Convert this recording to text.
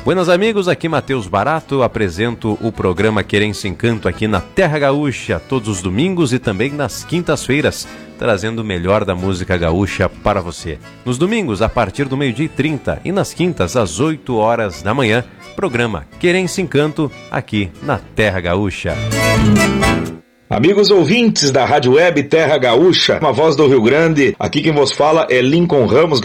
Buenas amigos, aqui Matheus Barato, apresento o programa Querência Encanto aqui na Terra Gaúcha, todos os domingos e também nas quintas-feiras, trazendo o melhor da música gaúcha para você. Nos domingos, a partir do 12h30 e nas quintas, às 8 horas da manhã, programa Querência Encanto aqui na Terra Gaúcha. Amigos ouvintes da Rádio Web Terra Gaúcha, uma voz do Rio Grande, aqui quem vos fala é Lincoln Ramos,